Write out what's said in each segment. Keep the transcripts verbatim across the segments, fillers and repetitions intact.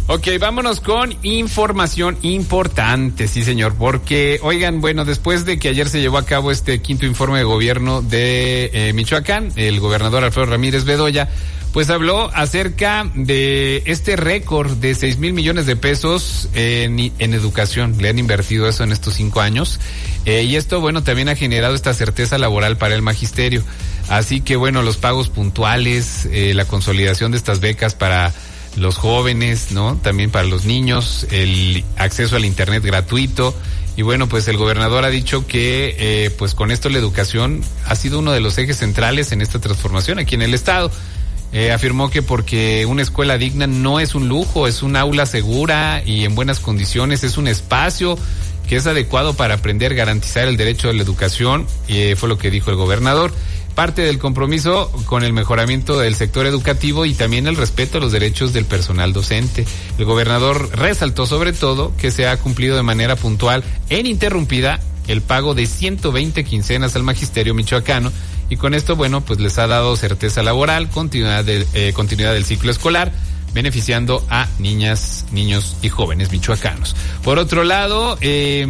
Ok, vámonos con información importante, sí señor, porque, oigan, bueno, después de que ayer se llevó a cabo este quinto informe de gobierno de eh, Michoacán, el gobernador Alfredo Ramírez Bedoya, pues habló acerca de este récord de seis mil millones de pesos en, en educación. Le han invertido eso en estos cinco años. Eh, y esto, bueno, también ha generado esta certeza laboral para el magisterio. Así que, bueno, los pagos puntuales, eh, la consolidación de estas becas para los jóvenes, ¿no? También para los niños, el acceso al internet gratuito. Y bueno, pues el gobernador ha dicho que, eh, pues con esto la educación ha sido uno de los ejes centrales en esta transformación aquí en el estado. Eh, afirmó que porque una escuela digna no es un lujo, es un aula segura y en buenas condiciones, es un espacio que es adecuado para aprender, garantizar el derecho a la educación, y eh, fue lo que dijo el gobernador. Parte del compromiso con el mejoramiento del sector educativo y también el respeto a los derechos del personal docente. El gobernador resaltó sobre todo que se ha cumplido de manera puntual e ininterrumpida el pago de ciento veinte quincenas al magisterio michoacano, y con esto, bueno, pues les ha dado certeza laboral, continuidad, de, eh, continuidad del ciclo escolar, beneficiando a niñas, niños y jóvenes michoacanos. Por otro lado, eh,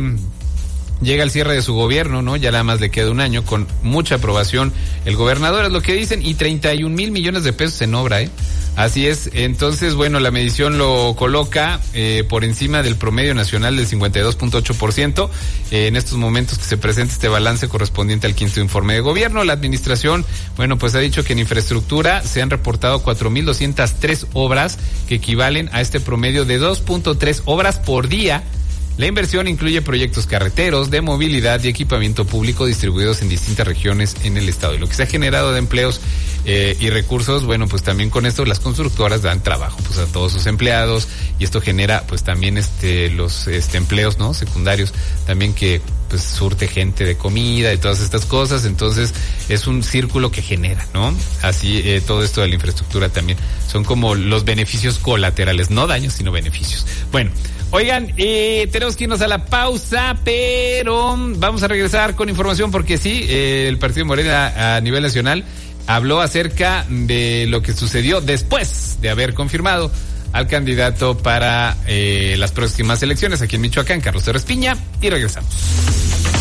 llega el cierre de su gobierno, ¿no? Ya nada más le queda un año con mucha aprobación. El gobernador es lo que dicen, y treinta y un mil millones de pesos en obra, ¿eh? Así es. Entonces, bueno, la medición lo coloca eh, por encima del promedio nacional del cincuenta y dos punto ocho por ciento. Eh, en estos momentos que se presenta este balance correspondiente al quinto informe de gobierno, la administración, bueno, pues ha dicho que en infraestructura se han reportado cuatro mil doscientas tres obras que equivalen a este promedio de dos punto tres obras por día. La inversión incluye proyectos carreteros, de movilidad y equipamiento público distribuidos en distintas regiones en el estado. Y lo que se ha generado de empleos eh, y recursos, bueno, pues también con esto las constructoras dan trabajo pues a todos sus empleados, y esto genera pues también este los este empleos, ¿no? secundarios, también que pues surte gente de comida y todas estas cosas. Entonces es un círculo que genera, ¿no? Así eh, todo esto de la infraestructura también son como los beneficios colaterales, no daños sino beneficios. Bueno, oigan, eh, tenemos que irnos a la pausa, pero vamos a regresar con información porque sí, eh, el Partido Morena a nivel nacional habló acerca de lo que sucedió después de haber confirmado al candidato para eh, las próximas elecciones aquí en Michoacán, Carlos Torres Piña, y regresamos.